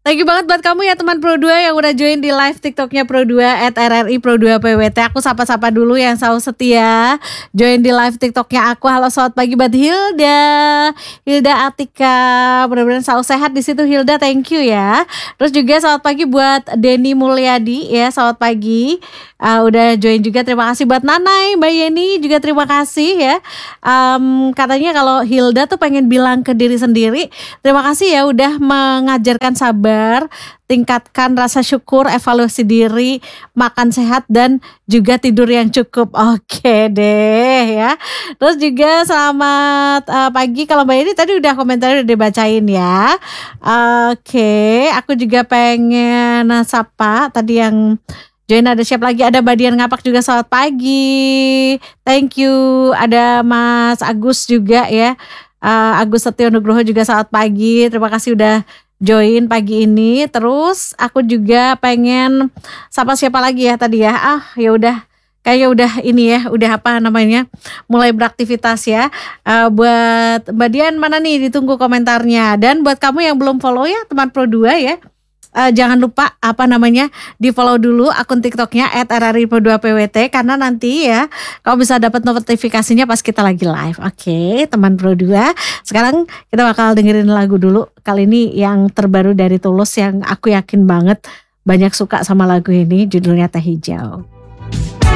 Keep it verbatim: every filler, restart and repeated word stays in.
Thank you banget buat kamu ya teman Pro dua yang udah join di live TikToknya Pro dua at R R I Pro dua P W T. Aku sapa-sapa dulu yang selalu setia join di live TikToknya aku. Halo selamat pagi buat Hilda, Hilda Atika. Mudah-mudahan selalu sehat di situ Hilda. Thank you ya. Terus juga selamat pagi buat Denny Mulyadi ya. Selamat pagi. Uh, udah join juga, terima kasih buat Nanai, Mbak Yeni juga terima kasih ya. Um, katanya kalau Hilda tuh pengen bilang ke diri sendiri, terima kasih ya udah mengajarkan sabar, tingkatkan rasa syukur, evaluasi diri, makan sehat dan juga tidur yang cukup. Oke deh ya. Terus juga selamat uh, pagi, kalau Mbak Yeni tadi udah komentar udah dibacain ya. Oke, aku juga pengen sapa tadi yang join, ada siapa lagi? Ada Mbak Dian Ngapak juga selamat pagi. Thank you. Ada Mas Agus juga ya. Uh, Agus Setio Nugroho juga selamat pagi. Terima kasih udah join pagi ini. Terus aku juga pengen sapa siapa lagi ya tadi ya. Ah, ya udah. Kayaknya udah ini ya, udah apa namanya, mulai beraktivitas ya. Uh, buat Mbak Dian mana nih, ditunggu komentarnya. Dan buat kamu yang belum follow ya teman Pro dua ya, Uh, jangan lupa apa namanya di follow dulu akun TikToknya at R R I Pro dua P W T, karena nanti ya kamu bisa dapat notifikasinya pas kita lagi live. Oke teman Pro dua, sekarang kita bakal dengerin lagu dulu. Kali ini yang terbaru dari Tulus yang aku yakin banget banyak suka sama lagu ini, judulnya Teh Hijau.